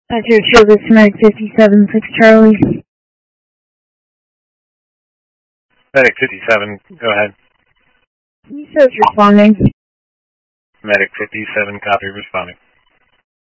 Your shield is Medic 57-6 Charlie. Medic 57, go ahead. He says responding. Medic 57, copy, responding.